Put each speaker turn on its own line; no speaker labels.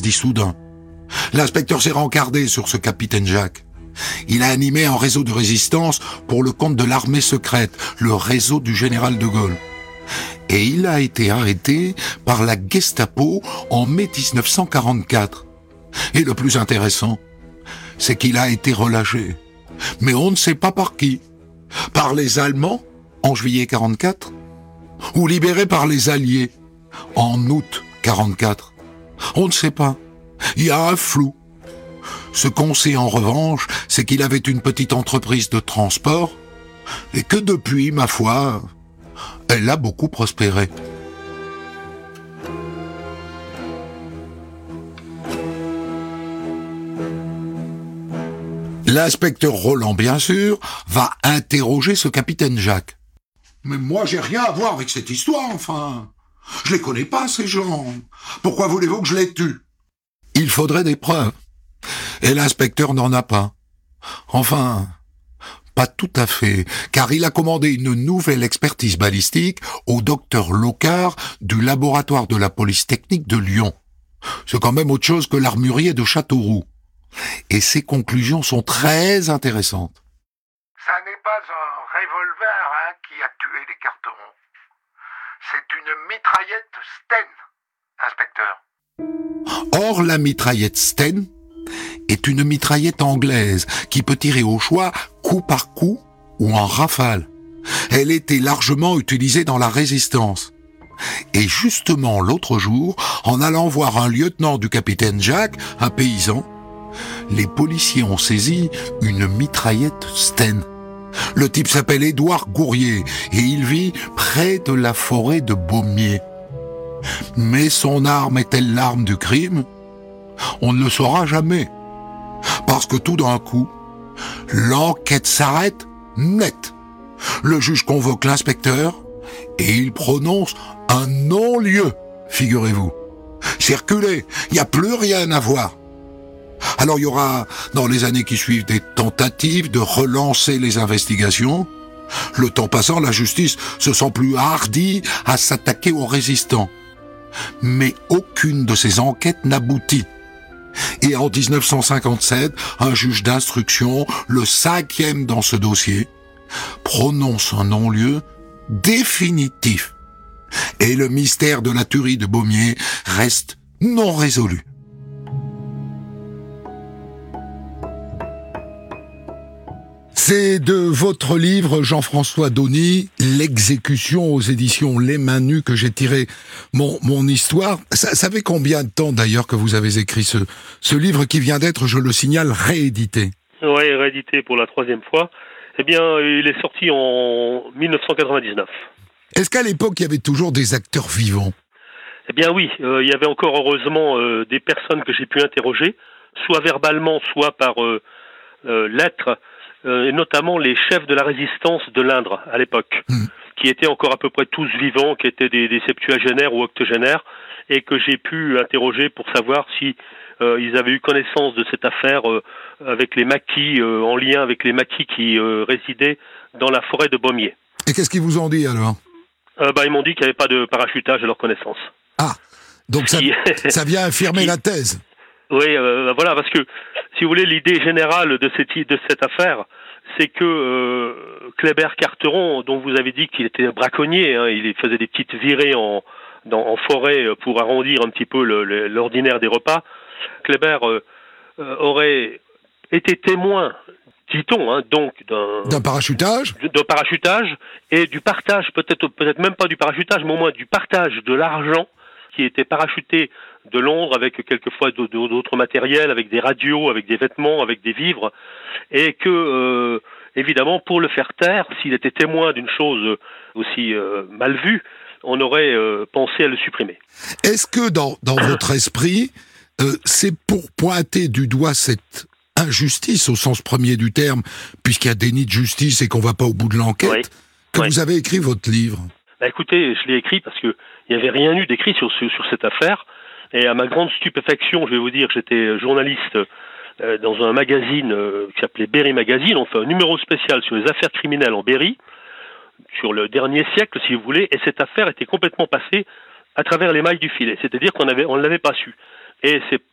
se dissoudun. L'inspecteur s'est rencardé sur ce capitaine Jacques. Il a animé un réseau de résistance pour le compte de l'armée secrète, le réseau du général de Gaulle. Et il a été arrêté par la Gestapo en mai 1944. Et le plus intéressant, c'est qu'il a été relâché. Mais on ne sait pas par qui. Par les Allemands, en juillet 44, ou libéré par les Alliés, en août 44. On ne sait pas. Il y a un flou. Ce qu'on sait en revanche, c'est qu'il avait une petite entreprise de transport et que depuis, ma foi, elle a beaucoup prospéré. L'inspecteur Roland, bien sûr, va interroger ce capitaine Jacques. Mais moi, j'ai rien à voir avec cette histoire, enfin. Je les connais pas, ces gens. Pourquoi voulez-vous que je les tue? Il faudrait des preuves. Et l'inspecteur n'en a pas. Enfin, pas tout à fait, car il a commandé une nouvelle expertise balistique au docteur Locard du laboratoire de la police technique de Lyon. C'est quand même autre chose que l'armurier de Châteauroux. Et ses conclusions sont très intéressantes.
Ça n'est pas un revolver qui a tué les Carterons. C'est une mitraillette Sten, inspecteur.
Or, la mitraillette Sten est une mitraillette anglaise qui peut tirer au choix coup par coup ou en rafale. Elle était largement utilisée dans la résistance. Et justement, l'autre jour, en allant voir un lieutenant du capitaine Jacques, un paysan, les policiers ont saisi une mitraillette Sten. Le type s'appelle Édouard Gourrier et il vit près de la forêt de Beaumier. Mais son arme est-elle l'arme du crime? On ne le saura jamais. Parce que tout d'un coup, l'enquête s'arrête net. Le juge convoque l'inspecteur et il prononce un non-lieu, figurez-vous. Circulez, il n'y a plus rien à voir. Alors il y aura, dans les années qui suivent, des tentatives de relancer les investigations. Le temps passant, la justice se sent plus hardie à s'attaquer aux résistants. Mais aucune de ces enquêtes n'aboutit. Et en 1957, un juge d'instruction, le 5e dans ce dossier, prononce un non-lieu définitif. Et le mystère de la tuerie de Beaumier reste non résolu. C'est de votre livre, Jean-François Dauny, L'exécution aux éditions Les Mains Nues, que j'ai tiré mon histoire. Ça fait combien de temps d'ailleurs que vous avez écrit ce livre qui vient d'être, je le signale, réédité?
Oui, réédité pour la 3e fois. Eh bien, il est sorti en 1999.
Est-ce qu'à l'époque, il y avait toujours des acteurs vivants?
Eh bien oui, il y avait encore heureusement des personnes que j'ai pu interroger, soit verbalement, soit par lettres, et notamment les chefs de la résistance de l'Indre à l'époque, qui étaient encore à peu près tous vivants, qui étaient des septuagénaires ou octogénaires, et que j'ai pu interroger pour savoir si ils avaient eu connaissance de cette affaire avec les maquis, en lien avec les maquis qui résidaient dans la forêt de Beaumier.
Et qu'est-ce qu'ils vous ont dit alors?
Ils m'ont dit qu'il n'y avait pas de parachutage à leur connaissance.
Ah, donc ça vient affirmer la thèse.
Oui, voilà, parce que, si vous voulez, l'idée générale de cette affaire, c'est que Kléber-Carteron, dont vous avez dit qu'il était braconnier, il faisait des petites virées en forêt pour arrondir un petit peu l'ordinaire des repas, Kléber aurait été témoin, dit-on, donc
d'un parachutage
et du partage, peut-être même pas du parachutage, mais au moins du partage de l'argent qui était parachuté de Londres avec quelquefois d'autres matériels, avec des radios, avec des vêtements, avec des vivres, et que, évidemment, pour le faire taire, s'il était témoin d'une chose aussi mal vue, on aurait pensé à le supprimer.
Est-ce que dans votre esprit, c'est pour pointer du doigt cette injustice au sens premier du terme, puisqu'il y a déni de justice et qu'on ne va pas au bout de l'enquête, vous avez écrit votre livre?
Écoutez, je l'ai écrit parce que il n'y avait rien eu d'écrit sur cette affaire. Et à ma grande stupéfaction, je vais vous dire, j'étais journaliste dans un magazine qui s'appelait Berry Magazine. On fait un numéro spécial sur les affaires criminelles en Berry, sur le dernier siècle, si vous voulez. Et cette affaire était complètement passée à travers les mailles du filet. C'est-à-dire qu'on ne l'avait pas su. Et c'est